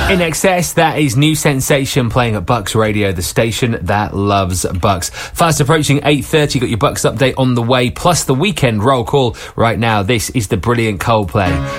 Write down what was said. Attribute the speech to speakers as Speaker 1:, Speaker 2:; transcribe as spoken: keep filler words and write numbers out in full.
Speaker 1: In Excess, that is New Sensation playing at Bucks Radio, the station that loves Bucks. Fast approaching eight thirty, got your Bucks update on the way, plus the weekend roll call right now. This is the brilliant Coldplay.